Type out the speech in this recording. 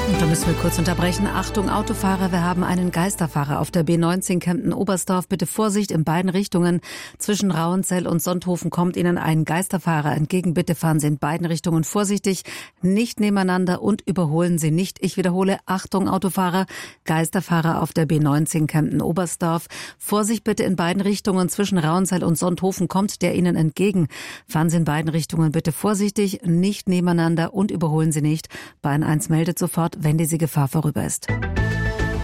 Und da müssen wir kurz unterbrechen. Achtung, Autofahrer, wir haben einen Geisterfahrer auf der B19 Kempten-Oberstdorf. Bitte Vorsicht in beiden Richtungen. Zwischen Rauenzell und Sonthofen kommt Ihnen ein Geisterfahrer entgegen. Bitte fahren Sie in beiden Richtungen vorsichtig, nicht nebeneinander und überholen Sie nicht. Ich wiederhole, Achtung, Autofahrer, Geisterfahrer auf der B19 Kempten-Oberstdorf. Vorsicht bitte in beiden Richtungen. Zwischen Rauenzell und Sonthofen kommt der Ihnen entgegen. Fahren Sie in beiden Richtungen bitte vorsichtig, nicht nebeneinander und überholen Sie nicht. Bahn 1 meldet sofort, wenn diese Gefahr vorüber ist.